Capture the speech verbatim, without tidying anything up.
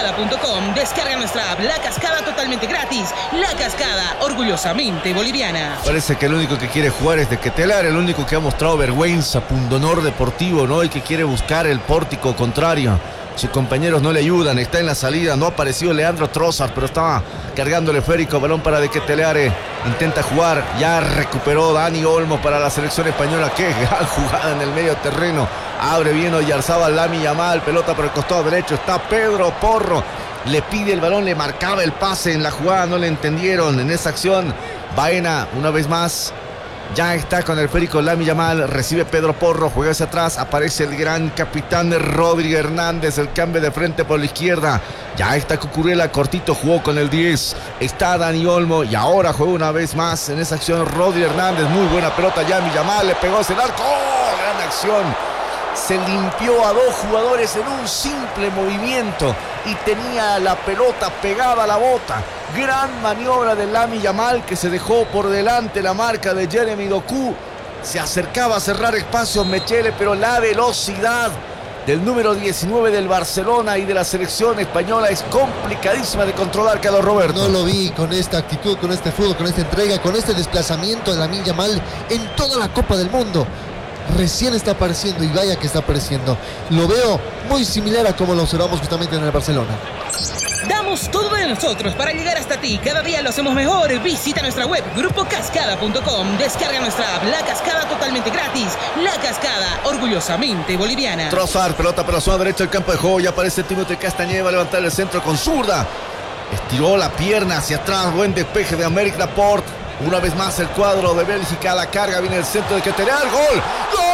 cascada punto com. Descarga nuestra app La Cascada totalmente gratis. La Cascada, orgullosamente boliviana. Parece que el único que quiere jugar es de Ketelar, el único que ha mostrado vergüenza, pundonor deportivo, ¿no? Y que quiere buscar el pórtico contrario. Sus compañeros no le ayudan, está en la salida, no ha aparecido Leandro Trossard, pero estaba cargando el esférico, balón para De Ketelaere, intenta jugar, ya recuperó Dani Olmo para la selección española, qué gran jugada en el medio terreno, abre bien Oyarzábal, Lamine Yamal, pelota por el costado derecho, está Pedro Porro, le pide el balón, le marcaba el pase en la jugada, no le entendieron en esa acción. Baena una vez más ya está con el esférico Lamine Yamal, recibe Pedro Porro, juega hacia atrás, aparece el gran capitán Rodrigo Hernández, el cambio de frente por la izquierda, ya está Cucurella, cortito jugó con el diez, está Dani Olmo y ahora juega una vez más en esa acción Rodrigo Hernández, muy buena pelota, Lamine Yamal, le pegó hacia el arco, ¡oh! Gran acción. Se limpió a dos jugadores en un simple movimiento y tenía la pelota pegada a la bota. Gran maniobra de Lamine Yamal, que se dejó por delante la marca de Jeremy Doku. Se acercaba a cerrar espacios Mechele, pero la velocidad del número diecinueve del Barcelona y de la selección española es complicadísima de controlar, Carlos Roberto. No lo vi con esta actitud, con este fútbol, con esta entrega, con este desplazamiento de Lamine Yamal en toda la Copa del Mundo. Recién está apareciendo y vaya que está apareciendo. Lo veo muy similar a como lo observamos justamente en el Barcelona. Damos todo de nosotros para llegar hasta ti. Cada día lo hacemos mejor. Visita nuestra web grupo cascada punto com. Descarga nuestra app La Cascada totalmente gratis. La Cascada, orgullosamente boliviana. Trossard, pelota por la zona derecha del campo de juego. Ya aparece Timothée Castañeda, va a levantar el centro con zurda. Estiró la pierna hacia atrás. Buen despeje de Aymeric Laporte. Una vez más el cuadro de Bélgica a la carga, viene el centro de Ketelar, ¡gol! ¡Gol!